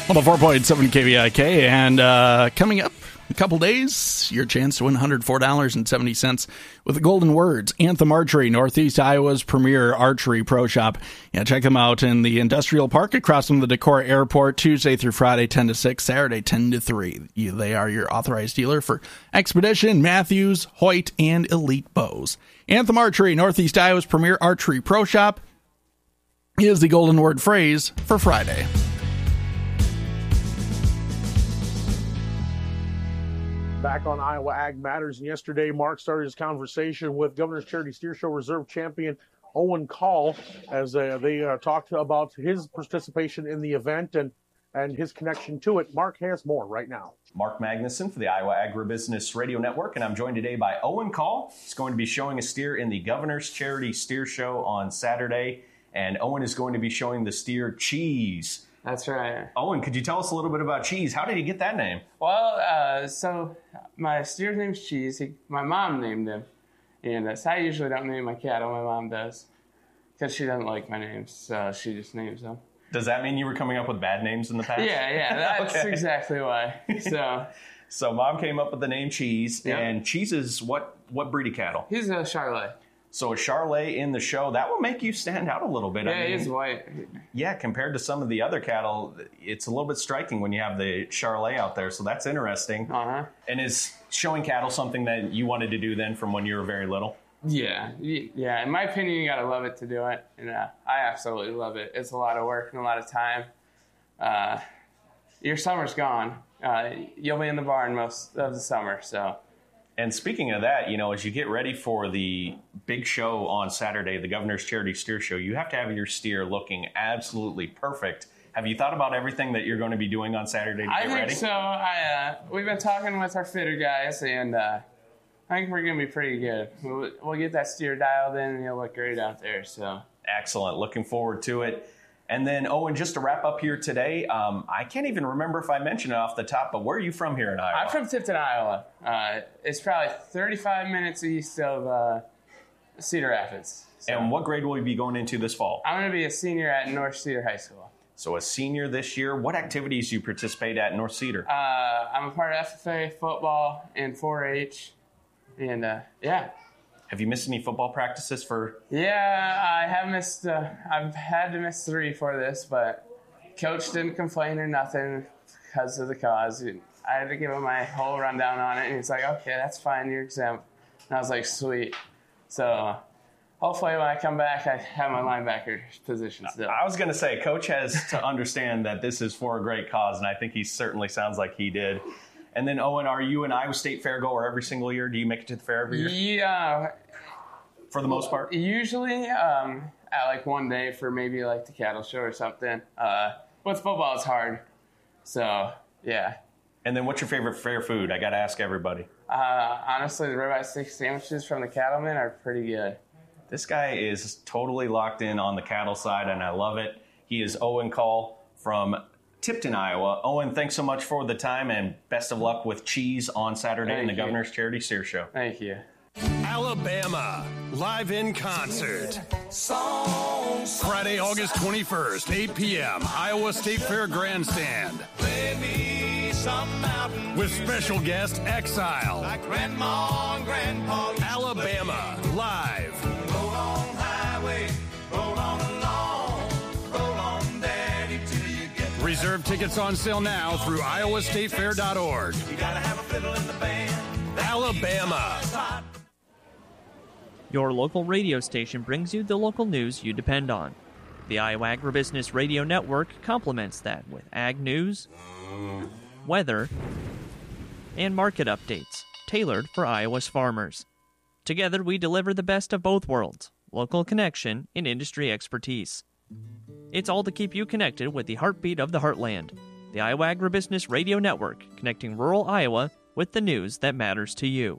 104.7 KVIK, and coming up in a couple days, your chance to win $104.70 with the Golden Words. Anthem Archery, Northeast Iowa's premier archery pro shop. Yeah, check them out in the Industrial Park across from the Decorah Airport, Tuesday through Friday, 10 to 6, Saturday, 10 to 3. They are your authorized dealer for Expedition, Matthews, Hoyt, and Elite Bows. Anthem Archery, Northeast Iowa's premier archery pro shop, is the golden word phrase for Friday. Back on Iowa Ag Matters, and yesterday Mark started his conversation with Governor's Charity Steer Show Reserve champion Owen Call as they talked about his participation in the event and his connection to it. Mark has more right now. Mark Magnuson for the Iowa Agribusiness Radio Network, and I'm joined today by Owen Call. He's going to be showing a steer in the Governor's Charity Steer Show on Saturday, and Owen is going to be showing the steer Cheese. That's right. Owen, could you tell us a little bit about Cheese? How did he get that name? Well, so my steer's name's Cheese. My mom named him. And so I usually don't name my cattle. My mom does. Because she doesn't like my names, so she just names them. Does that mean you were coming up with bad names in the past? Yeah, that's okay. Exactly why. So mom came up with the name Cheese, yep. And Cheese is what breed of cattle? He's a Charolais. So a Charolais in the show, that will make you stand out a little bit. Yeah, he's white. Yeah, compared to some of the other cattle, it's a little bit striking when you have the Charolais out there. So that's interesting. Uh-huh. And is showing cattle something that you wanted to do then from when you were very little? Yeah. In my opinion, you got to love it to do it. And I absolutely love it. It's a lot of work and a lot of time. Your summer's gone. You'll be in the barn most of the summer, so... And speaking of that, as you get ready for the big show on Saturday, the Governor's Charity Steer Show, you have to have your steer looking absolutely perfect. Have you thought about everything that you're going to be doing on Saturday to get ready? I think so. We've been talking with our fitter guys, and I think we're going to be pretty good. We'll get that steer dialed in, and he'll look great out there. So excellent. Looking forward to it. And then, Owen, just to wrap up here today, I can't even remember if I mentioned it off the top, but where are you from here in Iowa? I'm from Tipton, Iowa. It's probably 35 minutes east of Cedar Rapids. So. And what grade will you be going into this fall? I'm going to be a senior at North Cedar High School. So a senior this year. What activities do you participate at North Cedar? I'm a part of FFA, football, and 4-H. And, yeah. Have you missed any football practices for? Yeah, I have missed. I've had to miss 3 for this, but coach didn't complain or nothing because of the cause. I had to give him my whole rundown on it, and he's like, "Okay, that's fine. You're exempt." And I was like, "Sweet." So hopefully, when I come back, I have my linebacker position still. I was going to say, coach has to understand that this is for a great cause, and I think he certainly sounds like he did. And then, Owen, are you an Iowa State Fair goer every single year? Do you make it to the fair every year? Yeah. For the most part? Usually at like one day for maybe like the cattle show or something. With football, it's hard. So, yeah. And then what's your favorite fair food? I got to ask everybody. Honestly, the ribeye steak sandwiches from the Cattlemen are pretty good. This guy is totally locked in on the cattle side, and I love it. He is Owen Call from Tipton, Iowa. Owen, thanks so much for the time, and best of luck with Cheese on Saturday in the Governor's Charity Steer Show. Thank you. Alabama, live in concert. Friday, August 21st, 8 p.m., Iowa State Fair Grandstand. With special guest Exile. Like Grandma and Grandpa. Alabama, live. Roll on highway, roll on along, roll on daddy till you get back. Reserve tickets on sale now through iowastatefair.org. You gotta have a fiddle in the band. Alabama. Your local radio station brings you the local news you depend on. The Iowa Agribusiness Radio Network complements that with ag news, weather, and market updates tailored for Iowa's farmers. Together, we deliver the best of both worlds, local connection and industry expertise. It's all to keep you connected with the heartbeat of the heartland. The Iowa Agribusiness Radio Network, connecting rural Iowa with the news that matters to you.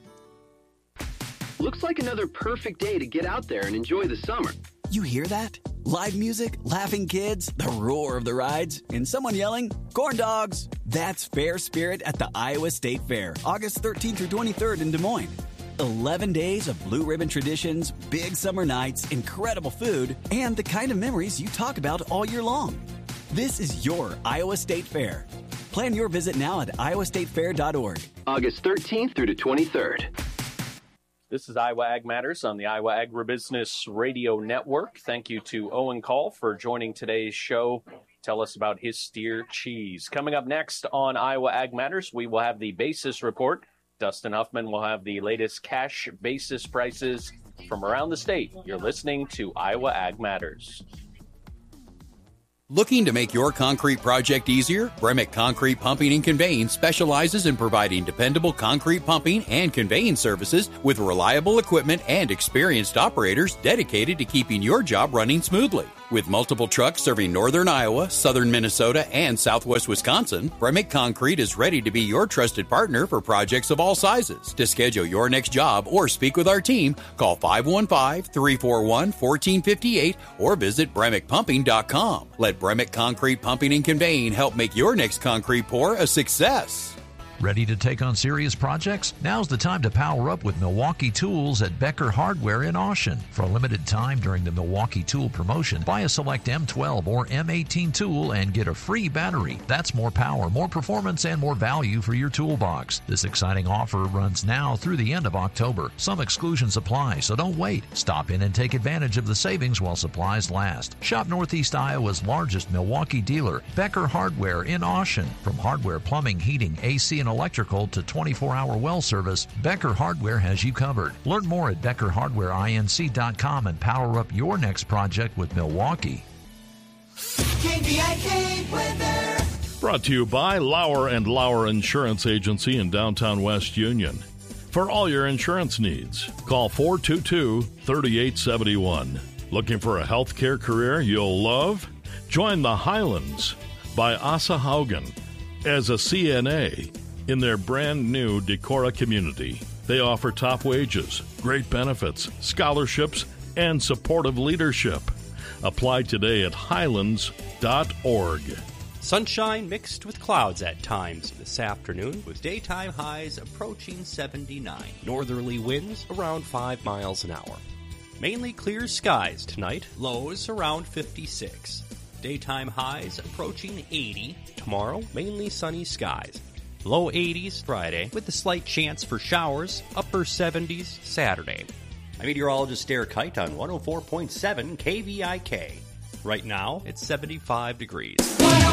Looks like another perfect day to get out there and enjoy the summer. You hear that? Live music, laughing kids, the roar of the rides, and someone yelling, "Corn dogs!" That's Fair Spirit at the Iowa State Fair, August 13th through 23rd in Des Moines. 11 days of blue ribbon traditions, big summer nights, incredible food, and the kind of memories you talk about all year long. This is your Iowa State Fair. Plan your visit now at iowastatefair.org. August 13th through the 23rd. This is Iowa Ag Matters on the Iowa Agribusiness Radio Network. Thank you to Owen Call for joining today's show. Tell us about his steer cheese. Coming up next on Iowa Ag Matters, we will have the basis report. Dustin Huffman will have the latest cash basis prices from around the state. You're listening to Iowa Ag Matters. Looking to make your concrete project easier? Bremick Concrete Pumping and Conveying specializes in providing dependable concrete pumping and conveying services with reliable equipment and experienced operators dedicated to keeping your job running smoothly. With multiple trucks serving northern Iowa, southern Minnesota, and southwest Wisconsin, Bremick Concrete is ready to be your trusted partner for projects of all sizes. To schedule your next job or speak with our team, call 515-341-1458 or visit BremickPumping.com. Let Bremick Concrete Pumping and Conveying help make your next concrete pour a success. Ready to take on serious projects? Now's the time to power up with Milwaukee Tools at Becker Hardware in Austin. For a limited time during the Milwaukee Tool promotion, buy a select M12 or M18 tool and get a free battery. That's more power, more performance, and more value for your toolbox. This exciting offer runs now through the end of October. Some exclusions apply, so don't wait. Stop in and take advantage of the savings while supplies last. Shop Northeast Iowa's largest Milwaukee dealer, Becker Hardware in Austin. From hardware, plumbing, heating, AC, and electrical to 24-hour well service, Becker Hardware has you covered. Learn more at BeckerHardwareINC.com and power up your next project with Milwaukee. KVIK weather. Brought to you by Lauer & Lauer Insurance Agency in downtown West Union. For all your insurance needs, call 422-3871. Looking for a healthcare career you'll love? Join the Highlands by Asa Haugen as a CNA in their brand new Decorah community. They offer top wages, great benefits, scholarships, and supportive leadership. Apply today at highlands.org. Sunshine mixed with clouds at times this afternoon, with daytime highs approaching 79. Northerly winds around 5 miles an hour. Mainly clear skies tonight, lows around 56. Daytime highs approaching 80. Tomorrow, mainly sunny skies. Low 80s Friday, with a slight chance for showers. Upper 70s Saturday. I'm meteorologist Derek Kite on 104.7 KVIK. Right now, it's 75 degrees.